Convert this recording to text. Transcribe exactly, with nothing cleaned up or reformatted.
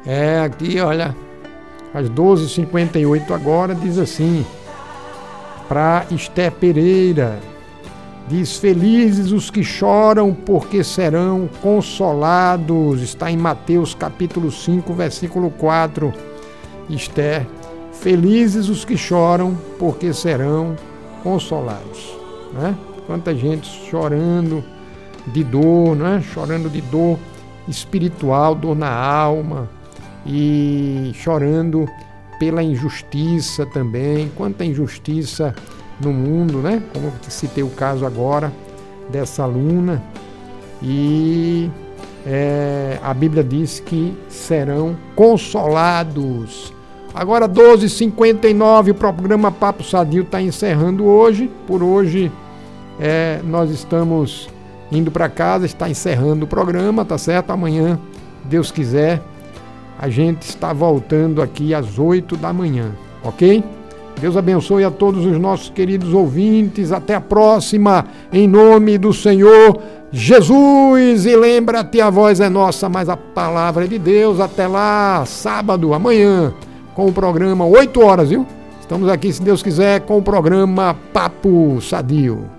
É, aqui, olha, às doze e cinquenta e oito agora, diz assim, para Esther Pereira, diz: felizes os que choram, porque serão consolados. Está em Mateus capítulo cinco, versículo quatro. Esther, felizes os que choram, porque serão consolados. Né? Quanta gente chorando de dor, né? Chorando de dor espiritual, dor na alma, e chorando pela injustiça também. Quanta injustiça no mundo, né? Como citei o caso agora dessa aluna. E é, a Bíblia diz que serão consolados. Agora doze e cinquenta e nove, o programa Papo Sadio está encerrando hoje. Por hoje é, nós estamos indo para casa, está encerrando o programa, tá certo? Amanhã, Deus quiser, a gente está voltando aqui às oito da manhã, ok? Deus abençoe a todos os nossos queridos ouvintes. Até a próxima, em nome do Senhor Jesus. E lembra-te, a voz é nossa, mas a palavra é de Deus. Até lá, sábado, amanhã, com o programa oito horas, viu? Estamos aqui, se Deus quiser, com o programa Papo Sadio.